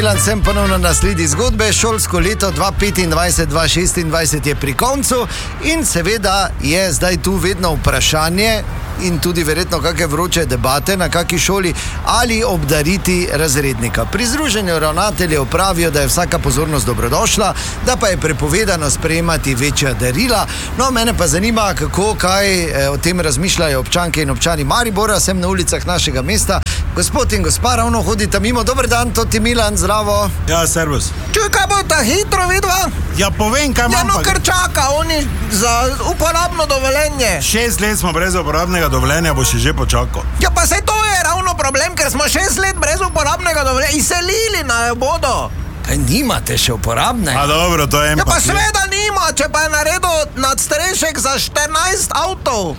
Sem ponovno na sledi zgodbe. Šolsko leto 2025-2026 je pri koncu in seveda je zdaj tu vedno vprašanje in tudi verjetno kakšne vroče debate, na kaki šoli ali obdariti razrednika. Pri združenju ravnateljev pravijo, da je vsaka pozornost dobrodošla, da pa je prepovedano sprejemati večja darila. No, mene pa zanima, kako, kaj o tem razmišljajo občanke in občani Maribora, sem na ulicah našega mesta. Gospod in gospa ravno hodita mimo. Dober dan, to ti Milan, zdravo. Ja, servus. Čuj, kaj bo ta hitro vidva? Ja, povem, kaj imam. Ja, no, ker čaka, oni za uporabno dovoljenje. 6 let smo brez uporabnega dovoljenja, boš že počakal. Ja, pa saj to je ravno problem, ker smo 6 let brez uporabnega dovoljenja. Izselili naj bodo. Kaj nimate še uporabne? A dobro, to je Ja, pa seveda nima, če pa je naredil nadstarešek za 14 avtov.